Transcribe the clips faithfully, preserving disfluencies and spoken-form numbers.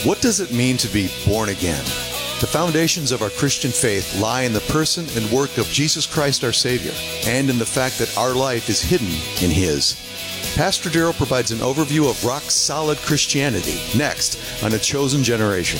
What does it mean to be born again? The foundations of our Christian faith lie in the person and work of Jesus Christ our Savior, and in the fact that our life is hidden in His. Pastor Darrell provides an overview of rock-solid Christianity next on A Chosen Generation.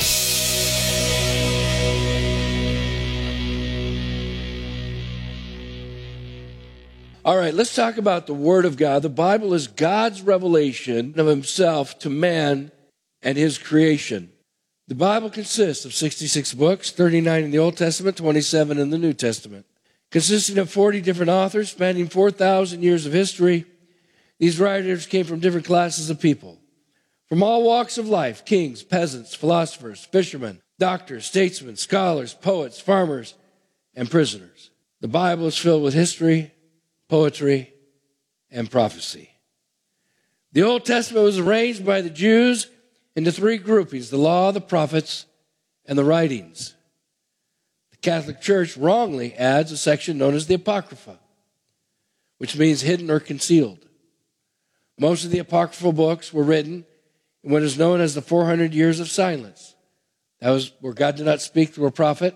All right, let's talk about the Word of God. The Bible is God's revelation of Himself to man and His creation. The Bible consists of sixty-six books, thirty-nine in the Old Testament, twenty-seven in the New Testament. Consisting of forty different authors spanning four thousand years of history, these writers came from different classes of people. From all walks of life, kings, peasants, philosophers, fishermen, doctors, statesmen, scholars, poets, farmers, and prisoners. The Bible is filled with history, poetry, and prophecy. The Old Testament was arranged by the Jews into three groupings: the law, the prophets, and the writings. The Catholic Church wrongly adds a section known as the Apocrypha, which means hidden or concealed. Most of the apocryphal books were written in what is known as the four hundred years of silence. That was where God did not speak through a prophet.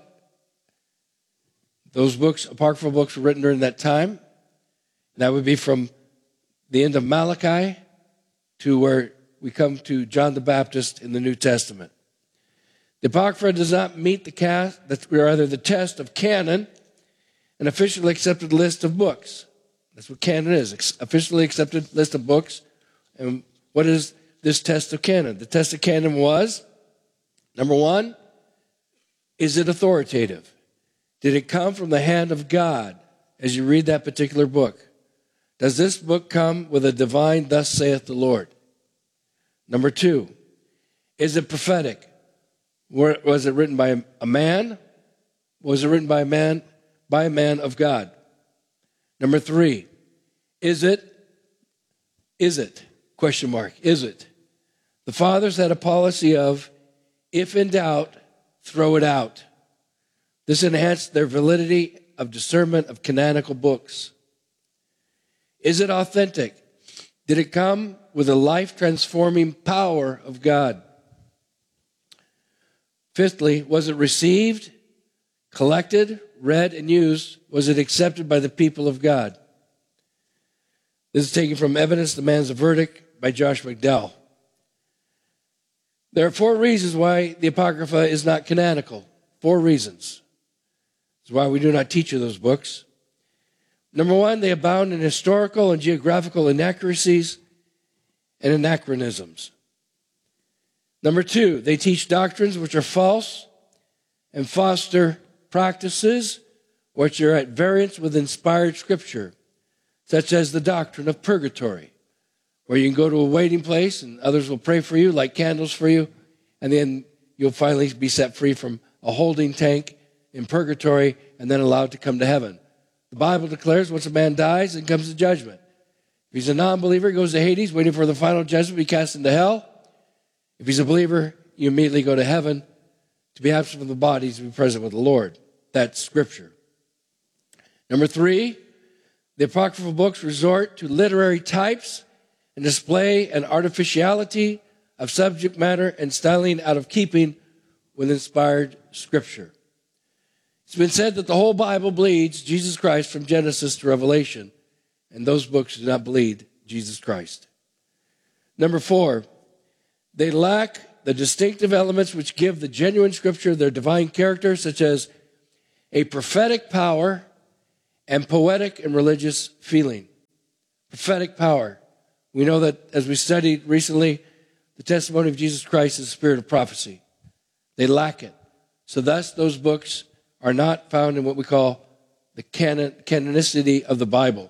Those books, apocryphal books, were written during that time. That would be from the end of Malachi to where we come to John the Baptist in the New Testament. The Apocrypha does not meet the cast, rather the test of canon, an officially accepted list of books. That's what canon is, officially accepted list of books. And what is this test of canon? The test of canon was, number one, is it authoritative? Did it come from the hand of God as you read that particular book? Does this book come with a divine, thus saith the Lord? Number two, is it prophetic? Was it written by a man? Was it written by a man? By a man of God. Number three, is it, is it, question mark, is it? The fathers had a policy of, if in doubt, throw it out. This enhanced their validity of discernment of canonical books. Is it authentic? Did it come with the life-transforming power of God? Fifthly, was it received, collected, read, and used? Was it accepted by the people of God? This is taken from Evidence Demands a Verdict by Josh McDowell. There are four reasons why the Apocrypha is not canonical. Four reasons. That's why we do not teach you those books. Number one, they abound in historical and geographical inaccuracies and anachronisms. Number two, they teach doctrines which are false and foster practices which are at variance with inspired Scripture, such as the doctrine of purgatory, where you can go to a waiting place and others will pray for you, light candles for you, and then you'll finally be set free from a holding tank in purgatory and then allowed to come to heaven. The Bible declares once a man dies, then comes the judgment. If he's a non-believer, he goes to Hades, waiting for the final judgment, be cast into hell. If he's a believer, you immediately go to heaven to be absent from the bodies to be present with the Lord. That's Scripture. Number three, the apocryphal books resort to literary types and display an artificiality of subject matter and styling out of keeping with inspired Scripture. It's been said that the whole Bible bleeds Jesus Christ from Genesis to Revelation, and those books do not bleed Jesus Christ. Number four, they lack the distinctive elements which give the genuine Scripture their divine character, such as a prophetic power and poetic and religious feeling. Prophetic power. We know that as we studied recently, the testimony of Jesus Christ is the spirit of prophecy. They lack it. So thus, those books are not found in what we call the canon, canonicity of the Bible.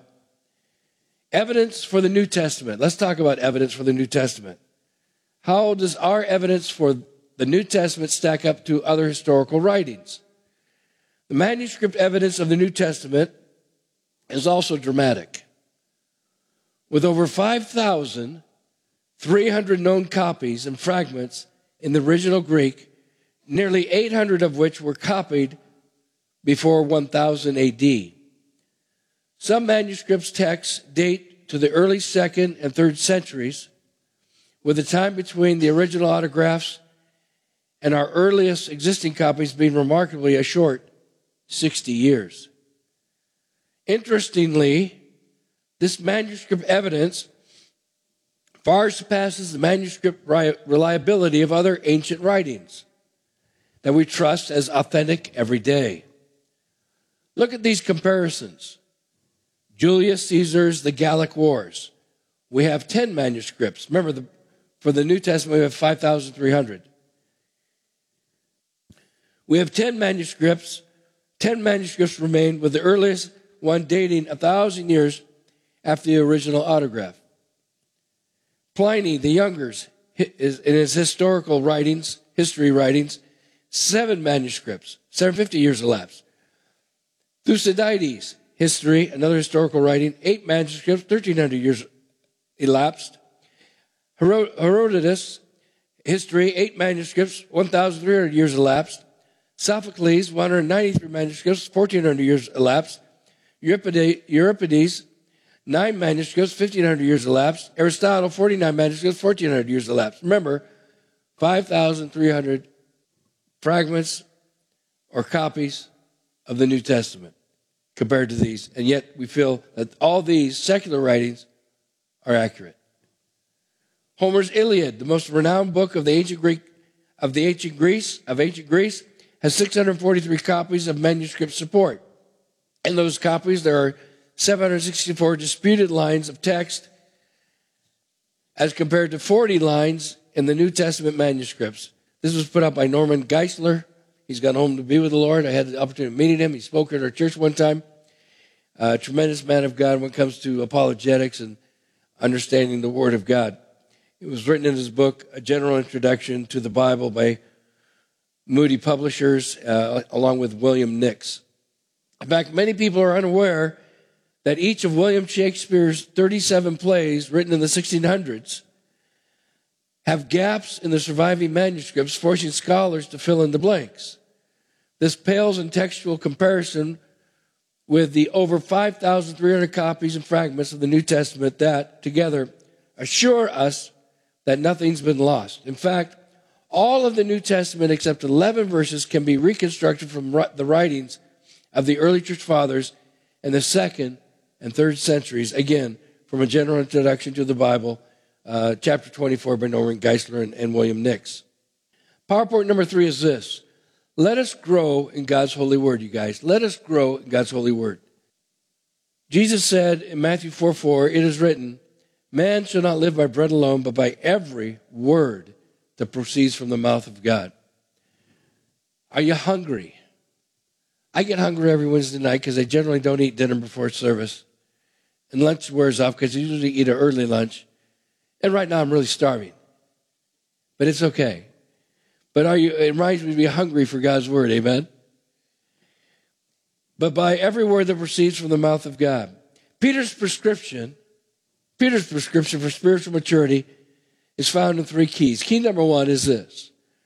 Evidence for the New Testament. Let's talk about evidence for the New Testament. How does our evidence for the New Testament stack up to other historical writings? The manuscript evidence of the New Testament is also dramatic. With over five thousand three hundred known copies and fragments in the original Greek, nearly eight hundred of which were copied before one thousand A D. Some manuscripts texts date to the early second and third centuries, with the time between the original autographs and our earliest existing copies being remarkably a short sixty years. Interestingly, this manuscript evidence far surpasses the manuscript reliability of other ancient writings that we trust as authentic every day. Look at these comparisons. Julius Caesar's The Gallic Wars. We have ten manuscripts. Remember, the, for the New Testament, we have five thousand three hundred. We have ten manuscripts. ten manuscripts remain, with the earliest one dating a thousand years after the original autograph. Pliny the Younger's, in his historical writings, history writings, seven manuscripts, seven hundred fifty years elapsed. Thucydides' history, another historical writing, eight manuscripts, thirteen hundred years elapsed. Herodotus' history, eight manuscripts, one thousand three hundred years elapsed. Sophocles, one hundred ninety-three manuscripts, fourteen hundred years elapsed. Euripides, Euripides nine manuscripts, fifteen hundred years elapsed. Aristotle, forty-nine manuscripts, fourteen hundred years elapsed. Remember, five thousand three hundred fragments or copies of the New Testament compared to these. And yet we feel that all these secular writings are accurate. Homer's Iliad, the most renowned book of the ancient Greek, of the ancient Greece, of ancient Greece, has six hundred forty-three copies of manuscript support. In those copies, there are seven hundred sixty-four disputed lines of text as compared to forty lines in the New Testament manuscripts. This was put out by Norman Geisler. He's gone home to be with the Lord. I had the opportunity of meeting him. He spoke at our church one time. A tremendous man of God when it comes to apologetics and understanding the Word of God. It was written in his book, A General Introduction to the Bible, by Moody Publishers, uh, along with William Nix. In fact, many people are unaware that each of William Shakespeare's thirty-seven plays written in the sixteen hundreds have gaps in the surviving manuscripts, forcing scholars to fill in the blanks. This pales in textual comparison with the over five thousand three hundred copies and fragments of the New Testament that, together, assure us that nothing's been lost. In fact, all of the New Testament except eleven verses can be reconstructed from the writings of the early church fathers in the second and third centuries, again, from A General Introduction to the Bible, uh, chapter twenty-four by Norman Geisler and, and William Nix. PowerPoint number three is this. Let us grow in God's holy word, you guys. Let us grow in God's holy word. Jesus said in Matthew four four, it is written, man shall not live by bread alone, but by every word that proceeds from the mouth of God. Are you hungry? I get hungry every Wednesday night because I generally don't eat dinner before service. And lunch wears off because I usually eat an early lunch. And right now I'm really starving. But it's okay. But are you? It reminds me to be hungry for God's word, amen? But by every word that proceeds from the mouth of God. Peter's prescription, Peter's prescription for spiritual maturity is found in three keys. Key number one is this.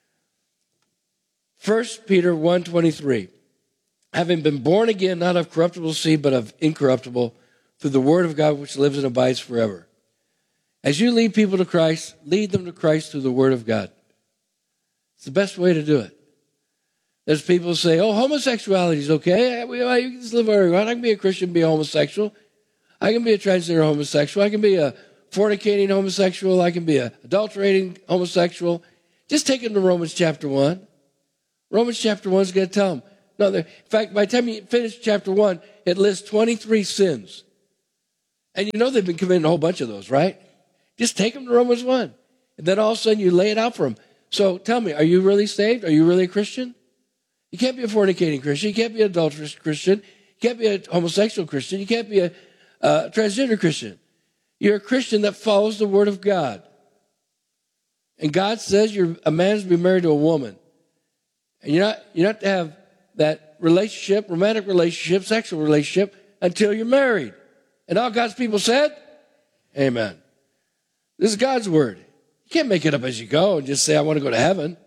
First Peter one twenty-three. Having been born again, not of corruptible seed, but of incorruptible, through the word of God which lives and abides forever. As you lead people to Christ, lead them to Christ through the word of God. It's the best way to do it. There's people who say, oh, homosexuality is okay. You can just live where you want. I can be a Christian and be a homosexual. I can be a transgender homosexual. I can be a fornicating homosexual. I can be an adulterating homosexual. Just take them to Romans chapter one. Romans chapter one is going to tell them. No, in fact, by the time you finish chapter one, it lists twenty-three sins. And you know they've been committing a whole bunch of those, right? Just take them to Romans one. And then all of a sudden you lay it out for them. So tell me, are you really saved? Are you really a Christian? You can't be a fornicating Christian. You can't be an adulterous Christian. You can't be a homosexual Christian. You can't be a uh, transgender Christian. You're a Christian that follows the word of God. And God says you're a man is to be married to a woman. And you're not, you're not to have that relationship, romantic relationship, sexual relationship, until you're married. And all God's people said, amen. This is God's word. You can't make it up as you go and just say, I want to go to heaven.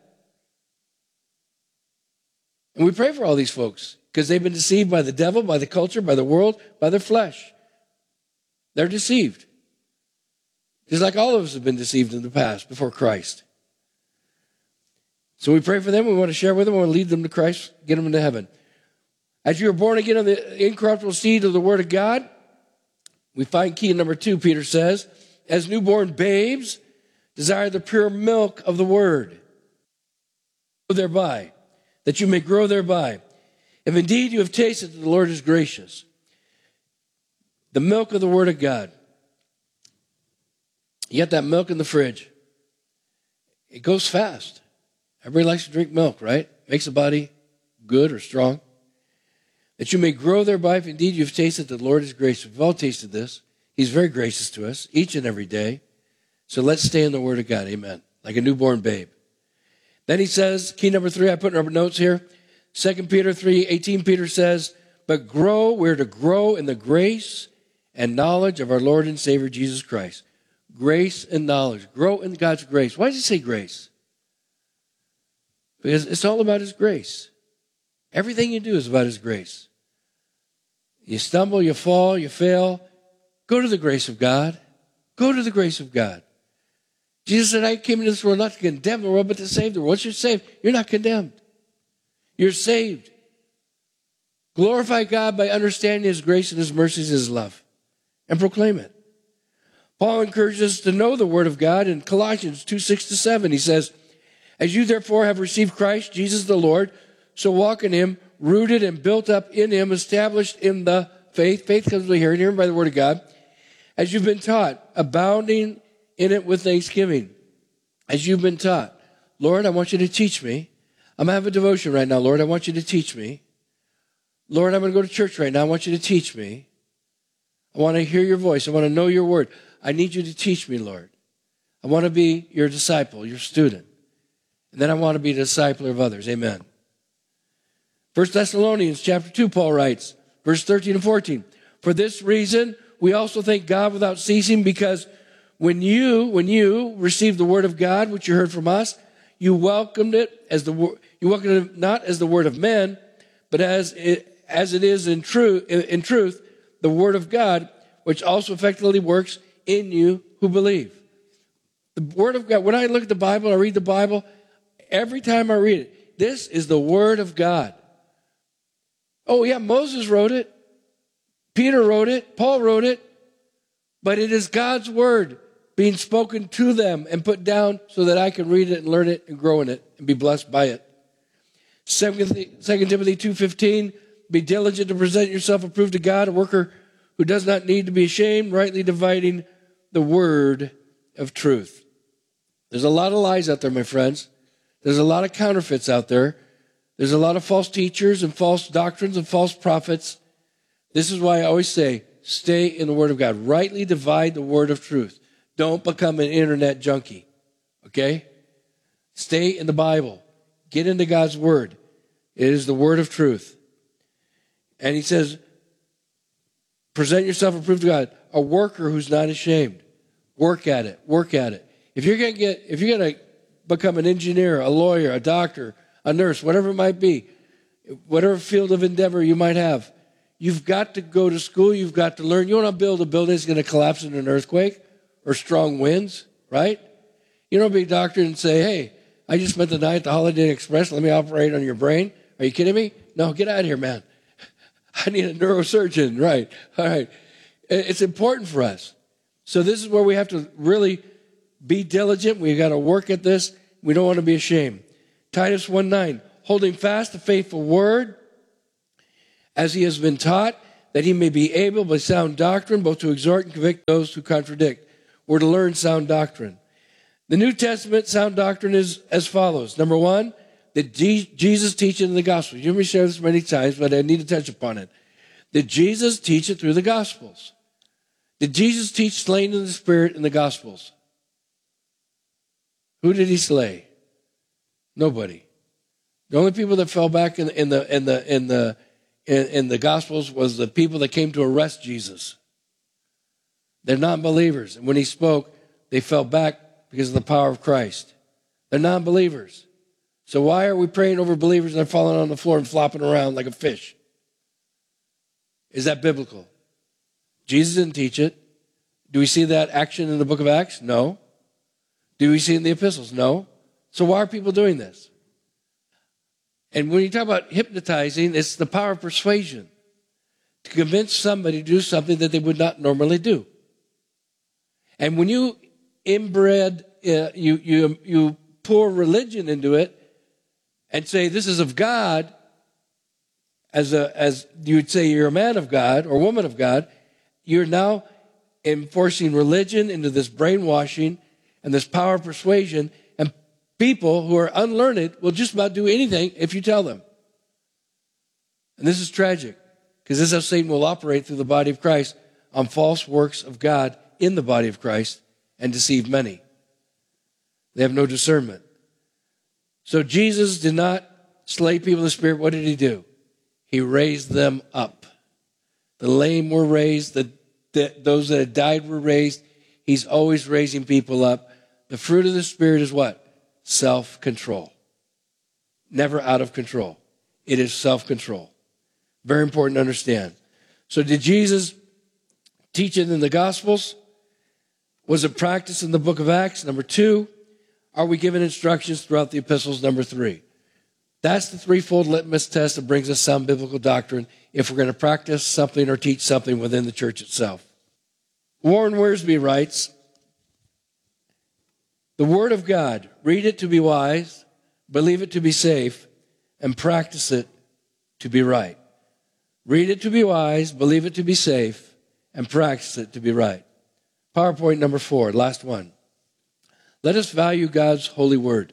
And we pray for all these folks because they've been deceived by the devil, by the culture, by the world, by their flesh. They're deceived. Just like all of us have been deceived in the past before Christ. So we pray for them. We want to share with them. We want to lead them to Christ, get them into heaven. As you are born again of the incorruptible seed of the Word of God, we find key number two, Peter says, as newborn babes, desire the pure milk of the Word, thereby, that you may grow thereby. If indeed you have tasted that the Lord is gracious. The milk of the Word of God. You got that milk in the fridge. It goes fast. Everybody likes to drink milk, right? Makes the body good or strong. That you may grow thereby, if indeed you've tasted that the Lord is gracious. We've all tasted this. He's very gracious to us each and every day. So let's stay in the Word of God. Amen. Like a newborn babe. Then he says, key number three, I put in our notes here. Second Peter three eighteen, Peter says, but grow, we're to grow in the grace and knowledge of our Lord and Savior Jesus Christ. Grace and knowledge. Grow in God's grace. Why does he say grace? Because it's all about his grace. Everything you do is about his grace. You stumble, you fall, you fail. Go to the grace of God. Go to the grace of God. Jesus said, I came into this world not to condemn the world, but to save the world. Once you're saved, you're not condemned. You're saved. Glorify God by understanding his grace and his mercies and his love. And proclaim it. Paul encourages us to know the Word of God in Colossians two, six to seven. He says, as you therefore have received Christ, Jesus the Lord, so walk in him, rooted and built up in him, established in the faith. Faith comes by hearing, hearing by the Word of God. As you've been taught, abounding in it with thanksgiving. As you've been taught. Lord, I want you to teach me. I'm going to have a devotion right now. Lord, I want you to teach me. Lord, I'm going to go to church right now. I want you to teach me. I want to hear your voice. I want to know your word. I need you to teach me, Lord. I want to be your disciple, your student. And then I want to be a discipler of others. Amen. First Thessalonians chapter two, Paul writes, verse thirteen and fourteen. For this reason, we also thank God without ceasing, because when you, when you received the word of God, which you heard from us, you welcomed it as the you welcomed it not as the word of men, but as it, as it is in truth, in, in truth, the word of God, which also effectively works in you who believe. The word of God. When I look at the Bible, I read the Bible. Every time I read it, this is the word of God. Oh yeah, Moses wrote it. Peter wrote it. Paul wrote it. But it is God's word being spoken to them and put down so that I can read it and learn it and grow in it and be blessed by it. Second Timothy two fifteen, be diligent to present yourself approved to God, a worker who does not need to be ashamed, rightly dividing the word of truth. There's a lot of lies out there, my friends. There's a lot of counterfeits out there. There's a lot of false teachers and false doctrines and false prophets. This is why I always say, stay in the Word of God. Rightly divide the word of truth. Don't become an internet junkie, okay? Stay in the Bible. Get into God's Word. It is the word of truth. And he says, present yourself approved to God, a worker who's not ashamed. Work at it. Work at it. If you're going to get, if you're going to become an engineer, a lawyer, a doctor, a nurse, whatever it might be, whatever field of endeavor you might have, you've got to go to school. You've got to learn. You want to build a building that's going to collapse in an earthquake or strong winds, right? You don't be a doctor and say, hey, I just spent the night at the Holiday Inn Express. Let me operate on your brain. Are you kidding me? No, get out of here, man. I need a neurosurgeon, right? All right. It's important for us. So this is where we have to really be diligent. We've got to work at this. We don't want to be ashamed. Titus one nine, holding fast the faithful word as he has been taught, that he may be able by sound doctrine both to exhort and convict those who contradict. We're to learn sound doctrine. The New Testament sound doctrine is as follows. Number one, that Jesus teach it in the Gospels. You hear me share this many times, but I need to touch upon it. Did Jesus teach it through the Gospels? Did Jesus teach slaying in the Spirit in the Gospels? Who did he slay? Nobody. The only people that fell back in, in the in the in the in, in the Gospels was the people that came to arrest Jesus. They're non-believers, and when he spoke, they fell back because of the power of Christ. They're non-believers. So why are we praying over believers and they're falling on the floor and flopping around like a fish? Is that biblical? Jesus didn't teach it. Do we see that action in the book of Acts? No. Do we see it in the epistles? No. So why are people doing this? And when you talk about hypnotizing, it's the power of persuasion to convince somebody to do something that they would not normally do. And when you inbred, uh, you, you, you pour religion into it and say this is of God, as a, as you would say you're a man of God or woman of God, you're now enforcing religion into this brainwashing and this power of persuasion, and people who are unlearned will just about do anything if you tell them. And this is tragic, because this is how Satan will operate through the body of Christ on false works of God in the body of Christ and deceive many. They have no discernment. So Jesus did not slay people in the spirit. What did he do? He raised them up. The lame were raised. The, the, those that had died were raised. He's always raising people up. The fruit of the Spirit is what? Self-control. Never out of control. It is self-control. Very important to understand. So did Jesus teach it in the Gospels? Was it practiced in the book of Acts? Number two, are we given instructions throughout the epistles? Number three. That's the threefold litmus test that brings us sound biblical doctrine if we're going to practice something or teach something within the church itself. Warren Wiersbe writes, the Word of God, read it to be wise, believe it to be safe, and practice it to be right. Read it to be wise, believe it to be safe, and practice it to be right. PowerPoint number four, last one. Let us value God's holy word.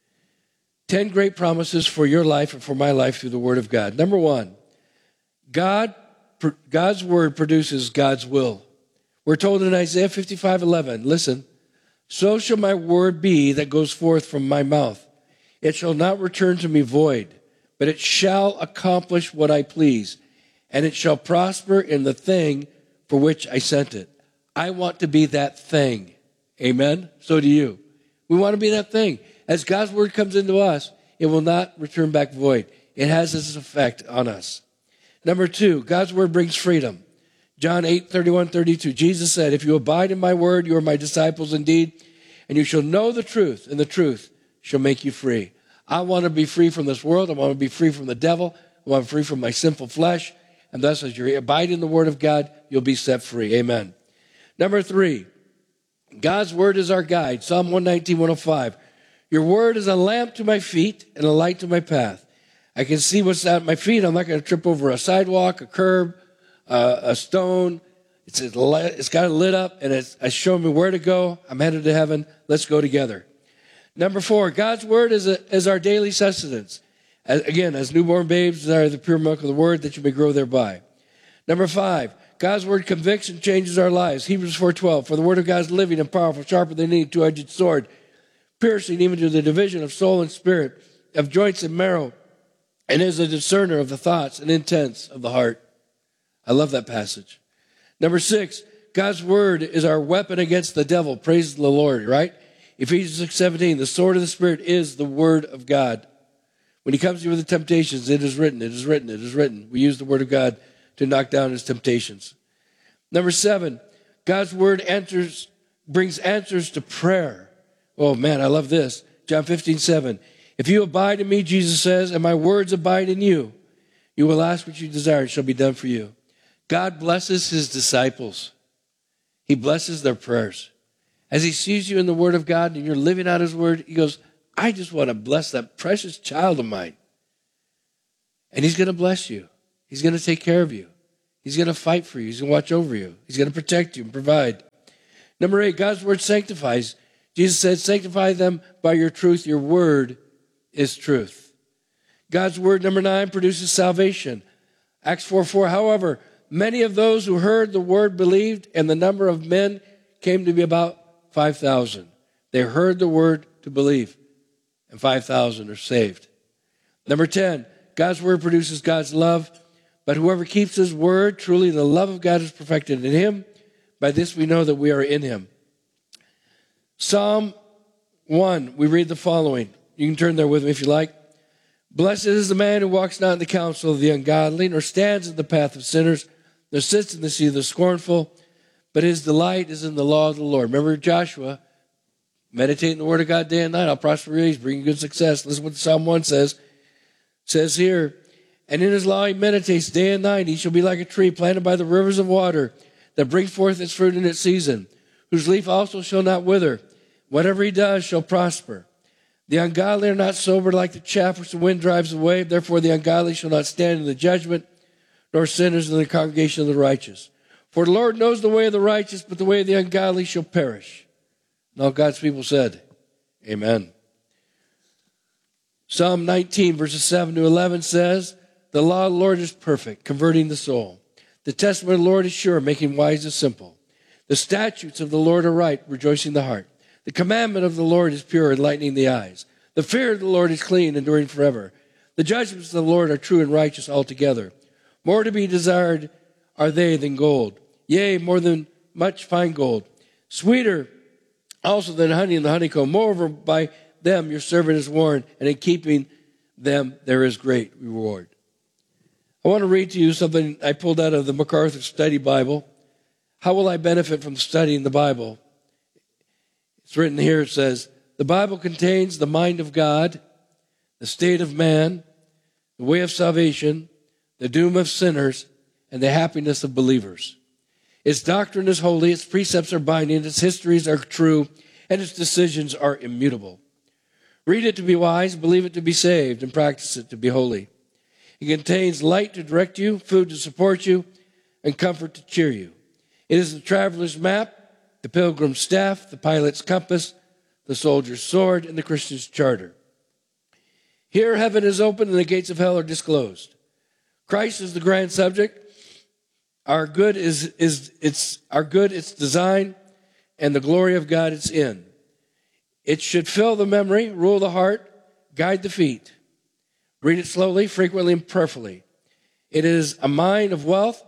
Ten great promises for your life and for my life through the Word of God. Number one, God, God's Word produces God's will. We're told in Isaiah fifty-five eleven, listen, so shall my word be that goes forth from my mouth. It shall not return to me void, but it shall accomplish what I please, and it shall prosper in the thing for which I sent it. I want to be that thing. Amen? So do you. We want to be that thing. As God's word comes into us, it will not return back void. It has this effect on us. Number two, God's word brings freedom. John eight, thirty-one, thirty-two. Jesus said, if you abide in my word, you are my disciples indeed, and you shall know the truth, and the truth shall make you free. I want to be free from this world. I want to be free from the devil. I want to be free from my sinful flesh. And thus, as you abide in the word of God, you'll be set free. Amen. Number three, God's word is our guide. Psalm one nineteen, one oh five. Your word is a lamp to my feet and a light to my path. I can see what's at my feet. I'm not going to trip over a sidewalk, a curb, uh, a stone. It's, it's got it lit up, and it's, it's showing me where to go. I'm headed to heaven. Let's go together. Number four, God's word is, a, is our daily sustenance. As, again, as newborn babes desire the pure milk of the word, that you may grow thereby. Number five, God's word convicts and changes our lives. Hebrews four twelve, for the word of God is living and powerful, sharper than any two-edged sword, piercing even to the division of soul and spirit, of joints and marrow, and is a discerner of the thoughts and intents of the heart. I love that passage. Number six, God's word is our weapon against the devil. Praise the Lord, right? Ephesians six seventeen, the sword of the Spirit is the word of God. When he comes to you with the temptations, it is written, it is written, it is written. We use the word of God to knock down his temptations. Number seven, God's word answers, brings answers to prayer. Oh man, I love this. John fifteen seven. If you abide in me, Jesus says, and my words abide in you, you will ask what you desire, it shall be done for you. God blesses his disciples. He blesses their prayers. As he sees you in the word of God and you're living out his word, he goes, I just want to bless that precious child of mine. And he's going to bless you. He's going to take care of you. He's going to fight for you. He's going to watch over you. He's going to protect you and provide. Number eight, God's word sanctifies. Jesus said, sanctify them by your truth. Your word is truth. God's word, number nine, produces salvation. Acts four four, however, many of those who heard the word believed, and the number of men came to be about five thousand. They heard the word to believe, and five thousand are saved. Number ten, God's word produces God's love, but whoever keeps his word, truly the love of God is perfected in him. By this we know that we are in him. Psalm one, we read the following. You can turn there with me if you like. Blessed is the man who walks not in the counsel of the ungodly, nor stands in the path of sinners, nor sits in the seat of the scornful, but his delight is in the law of the Lord. Remember Joshua, meditate in the word of God day and night. I'll prosper your ways, bring you good success. Listen to what Psalm one says. It says here, and in his law he meditates day and night. He shall be like a tree planted by the rivers of water that brings forth its fruit in its season, whose leaf also shall not wither. Whatever he does shall prosper. The ungodly are not sober like the chaff which the wind drives away. Therefore the ungodly shall not stand in the judgment, nor sinners in the congregation of the righteous. For the Lord knows the way of the righteous, but the way of the ungodly shall perish. And all God's people said, amen. Psalm nineteen, verses seven to eleven says, the law of the Lord is perfect, converting the soul. The testament of the Lord is sure, making wise the simple. The statutes of the Lord are right, rejoicing the heart. The commandment of the Lord is pure, enlightening the eyes. The fear of the Lord is clean, enduring forever. The judgments of the Lord are true and righteous altogether. More to be desired are they than gold, yea, more than much fine gold. Sweeter also than honey in the honeycomb. Moreover, by them your servant is warned, and in keeping them there is great reward. I want to read to you something I pulled out of the MacArthur Study Bible. How will I benefit from studying the Bible? It's written here, it says, the Bible contains the mind of God, the state of man, the way of salvation, the doom of sinners, and the happiness of believers. Its doctrine is holy, its precepts are binding, its histories are true, and its decisions are immutable. Read it to be wise, believe it to be saved, and practice it to be holy. It contains light to direct you, food to support you, and comfort to cheer you. It is the traveler's map, the pilgrim's staff, the pilot's compass, the soldier's sword, and the Christian's charter. Here heaven is open and the gates of hell are disclosed. Christ is the grand subject. Our good is, is its our good its design, and the glory of God its end. It should fill the memory, rule the heart, guide the feet. Read it slowly, frequently, and prayerfully. It is a mine of wealth,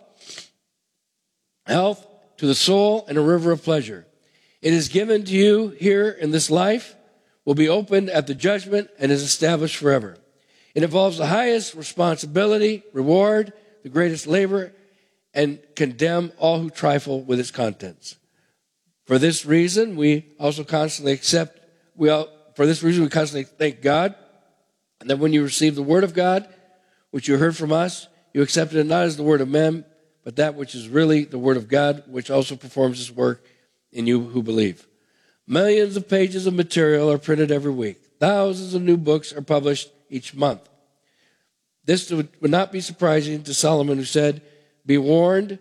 health to the soul, and a river of pleasure. It is given to you here in this life, will be opened at the judgment, and is established forever. It involves the highest responsibility, reward, the greatest labor, and condemn all who trifle with its contents. For this reason, we also constantly accept, we all, for this reason, we constantly thank God, and that when you receive the word of God, which you heard from us, you accepted it not as the word of men, but that which is really the word of God, which also performs its work in you who believe. Millions of pages of material are printed every week. Thousands of new books are published each month. This would not be surprising to Solomon, who said, be warned,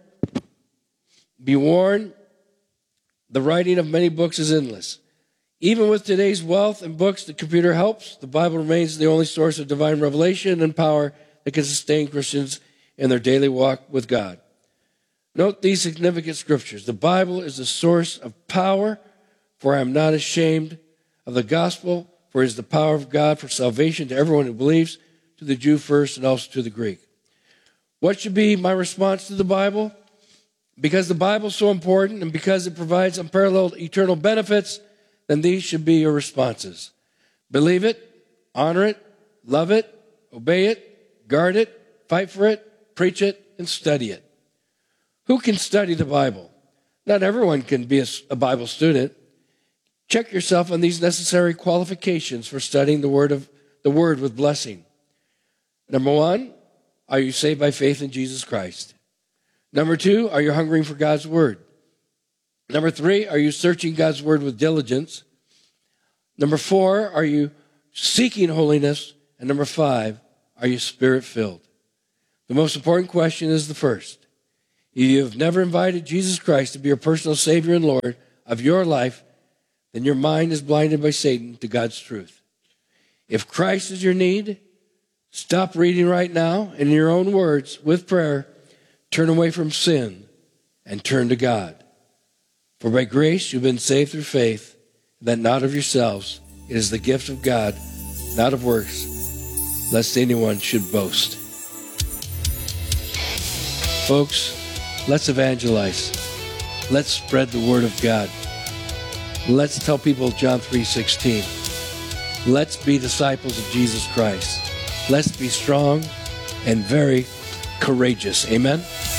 be warned, the writing of many books is endless. Even with today's wealth and books, the computer helps. The Bible remains the only source of divine revelation and power that can sustain Christians in their daily walk with God. Note these significant scriptures. The Bible is the source of power, for I am not ashamed of the gospel, for it is the power of God for salvation to everyone who believes, to the Jew first and also to the Greek. What should be my response to the Bible? Because the Bible is so important and because it provides unparalleled eternal benefits, then these should be your responses. Believe it, honor it, love it, obey it, guard it, fight for it, preach it, and study it. Who can study the Bible? Not everyone can be a, a Bible student. Check yourself on these necessary qualifications for studying the word of the word with blessing. Number one, are you saved by faith in Jesus Christ? Number two, are you hungering for God's word? Number three, are you searching God's word with diligence? Number four, are you seeking holiness? And number five, are you spirit-filled? The most important question is the first. If you have never invited Jesus Christ to be your personal Savior and Lord of your life, then your mind is blinded by Satan to God's truth. If Christ is your need, stop reading right now, and in your own words, with prayer, turn away from sin and turn to God. For by grace you've been saved through faith, that not of yourselves. It is the gift of God, not of works, lest anyone should boast. Folks, let's evangelize. Let's spread the word of God. Let's tell people John three sixteen. Let's be disciples of Jesus Christ. Let's be strong and very courageous. Amen?